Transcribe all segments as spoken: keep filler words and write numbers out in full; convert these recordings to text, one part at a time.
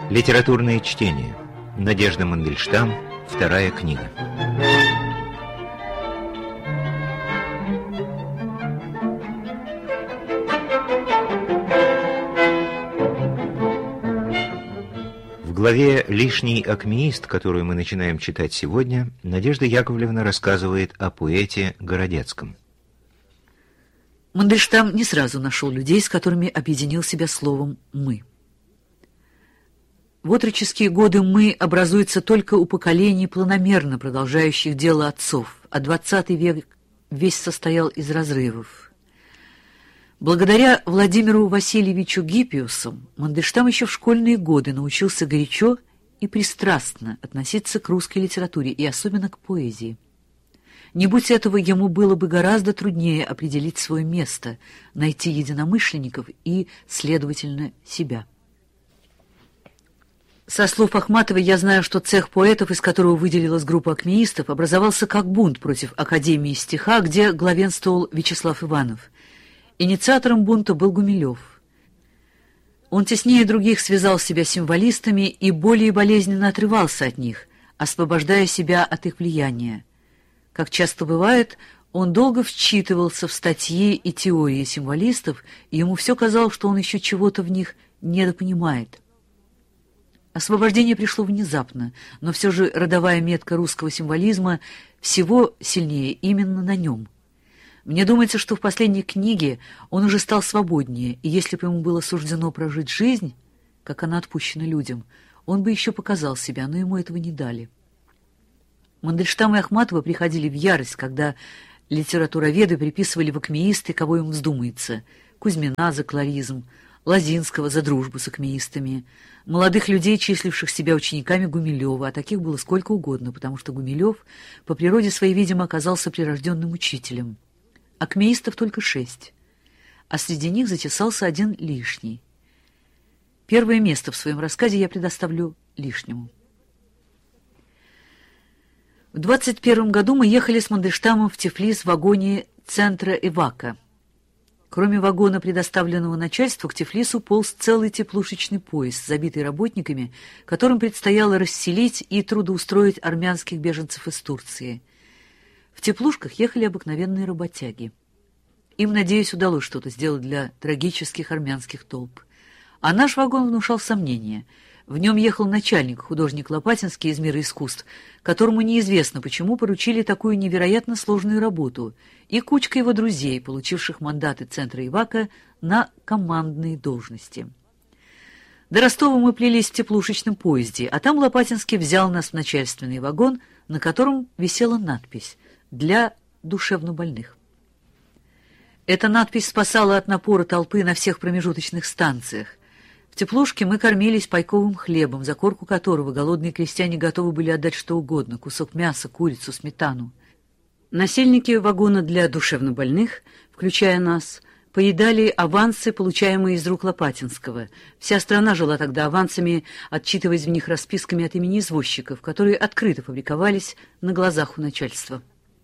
Литературные чтения. Надежда Мандельштам. Вторая книга. В главе «Лишний акмеист», которую мы начинаем читать сегодня, Надежда Яковлевна рассказывает о поэте Городецком. Мандельштам не сразу нашел людей, с которыми объединил себя словом «мы». В отроческие годы «мы» образуется только у поколений, планомерно продолжающих дело отцов, а двадцатый век весь состоял из разрывов. Благодаря Владимиру Васильевичу Гиппиусу Мандельштам еще в школьные годы научился горячо и пристрастно относиться к русской литературе и особенно к поэзии. Не будь этого, ему было бы гораздо труднее определить свое место, найти единомышленников и, следовательно, себя. Со слов Ахматовой я знаю, что цех поэтов, из которого выделилась группа акмеистов, образовался как бунт против Академии стиха, где главенствовал Вячеслав Иванов. Инициатором бунта был Гумилев. Он теснее других связал себя с символистами и более болезненно отрывался от них, освобождая себя от их влияния. Как часто бывает, он долго вчитывался в статьи и теории символистов, и ему все казалось, что он еще чего-то в них недопонимает. Освобождение пришло внезапно, но все же родовая метка русского символизма всего сильнее именно на нем. Мне думается, что в последней книге он уже стал свободнее, и если бы ему было суждено прожить жизнь, как она отпущена людям, он бы еще показал себя, но ему этого не дали. Мандельштам и Ахматова приходили в ярость, когда литературоведы приписывали в акмеисты, кого им вздумается: Кузьмина за кларизм, Лозинского за дружбу с акмеистами, молодых людей, числивших себя учениками Гумилева, а таких было сколько угодно, потому что Гумилев по природе своей, видимо, оказался прирожденным учителем. Акмеистов только шесть, а среди них затесался один лишний. Первое место в своем рассказе я предоставлю лишнему. В двадцать первом году мы ехали с Мандельштамом в Тифлис в вагоне центра Эвака. Кроме вагона, предоставленного начальству, к Тифлису полз целый теплушечный поезд, забитый работниками, которым предстояло расселить и трудоустроить армянских беженцев из Турции. В теплушках ехали обыкновенные работяги. Им, надеюсь, удалось что-то сделать для трагических армянских толп. А наш вагон внушал сомнения. В нем ехал начальник, художник Лопатинский из «Мира искусств», которому неизвестно почему поручили такую невероятно сложную работу, и кучка его друзей, получивших мандаты центра Ивака на командные должности. До Ростова мы плелись в теплушечном поезде, а там Лопатинский взял нас в начальственный вагон, на котором висела надпись «Для душевнобольных». Эта надпись спасала от напора толпы на всех промежуточных станциях. В теплушке мы кормились пайковым хлебом, за корку которого голодные крестьяне готовы были отдать что угодно — кусок мяса, курицу, сметану. Насельники вагона для душевнобольных, включая нас, поедали авансы, получаемые из рук Лопатинского. Вся страна жила тогда авансами, отчитываясь в них расписками от имени извозчиков, которые открыто фабриковались на глазах у начальства.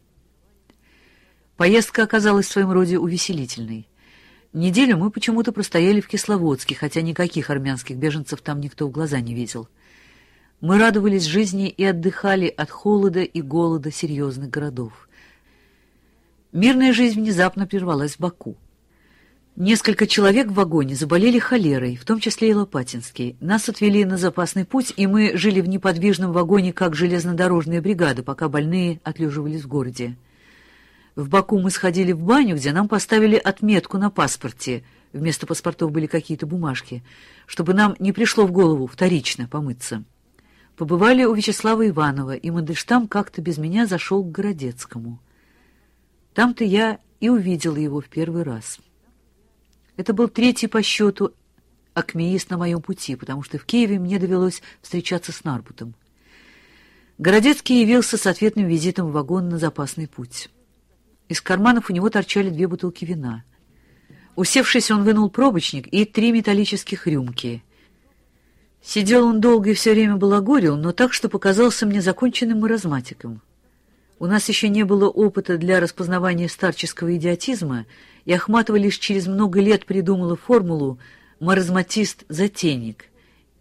Поездка оказалась в своем роде увеселительной. Неделю мы почему-то простояли в Кисловодске, хотя никаких армянских беженцев там никто в глаза не видел. Мы радовались жизни и отдыхали от холода и голода серьезных городов. Мирная жизнь внезапно прервалась в Баку. Несколько человек в вагоне заболели холерой, в том числе и Лопатинский. Нас отвели на запасный путь, и мы жили в неподвижном вагоне, как железнодорожная бригада, пока больные отлеживались в городе. В Баку мы сходили в баню, где нам поставили отметку на паспорте, вместо паспортов были какие-то бумажки, чтобы нам не пришло в голову вторично помыться. Побывали у Вячеслава Иванова, и Мандельштам как-то без меня зашел к Городецкому. Там-то я и увидела его в первый раз. Это был третий по счету акмеист на моем пути, потому что в Киеве мне довелось встречаться с Нарбутом. Городецкий явился с ответным визитом в вагон на запасный путь. Из карманов у него торчали две бутылки вина. Усевшись, он вынул пробочник и три металлических рюмки. Сидел он долго и все время балагурил, но так, что показался мне законченным маразматиком. У нас еще не было опыта для распознавания старческого идиотизма, и Ахматова лишь через много лет придумала формулу «маразматист-затейник»,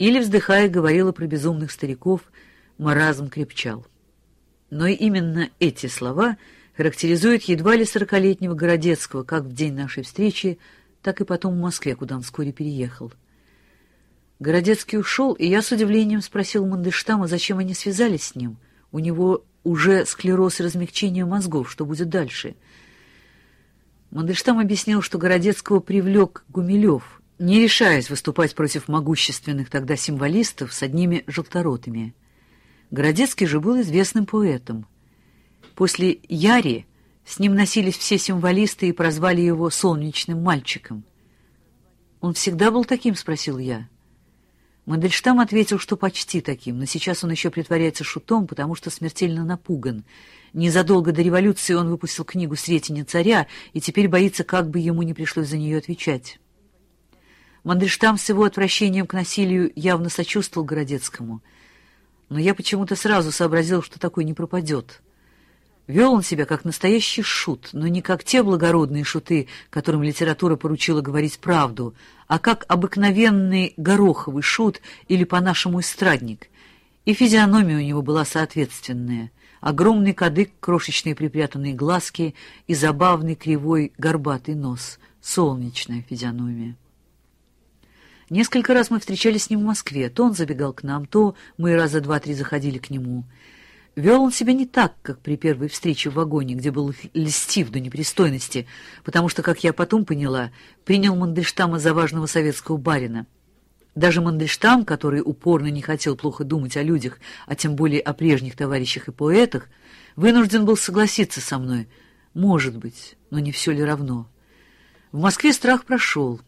или, вздыхая, говорила про безумных стариков, маразм крепчал. Но именно эти слова характеризуют едва ли сорокалетнего Городецкого, как в день нашей встречи, так и потом в Москве, куда он вскоре переехал. Городецкий ушел, и я с удивлением спросил Мандельштама, зачем они связались с ним. У него уже склероз и размягчение мозгов, что будет дальше? Мандельштам объяснил, что Городецкого привлек Гумилев, не решаясь выступать против могущественных тогда символистов с одними желторотыми. Городецкий же был известным поэтом. После Яри с ним носились все символисты и прозвали его «солнечным мальчиком». «Он всегда был таким?» — спросил я. Мандельштам ответил, что почти таким, но сейчас он еще притворяется шутом, потому что смертельно напуган. Незадолго до революции он выпустил книгу «Сретение царя» и теперь боится, как бы ему не пришлось за нее отвечать. Мандельштам с его отвращением к насилию явно сочувствовал Городецкому, но я почему-то сразу сообразил, что такой не пропадет. Вел он себя как настоящий шут, но не как те благородные шуты, которым литература поручила говорить правду, а как обыкновенный гороховый шут или по-нашему эстрадник. И физиономия у него была соответственная. Огромный кадык, крошечные припрятанные глазки и забавный кривой горбатый нос. Солнечная физиономия. Несколько раз мы встречались с ним в Москве. То он забегал к нам, то мы раза два-три заходили к нему. Вел он себя не так, как при первой встрече в вагоне, где был льстив до непристойности, потому что, как я потом поняла, принял Мандельштама за важного советского барина. Даже Мандельштам, который упорно не хотел плохо думать о людях, а тем более о прежних товарищах и поэтах, вынужден был согласиться со мной. Может быть, но не все ли равно. В Москве страх прошел.